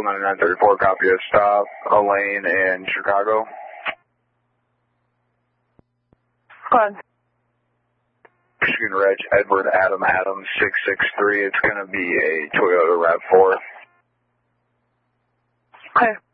Eagle 9934, copy a stop, Elaine in Chicago. Go ahead. Michigan Reg, Edward Adam 663. It's going to be a Toyota RAV4. Okay.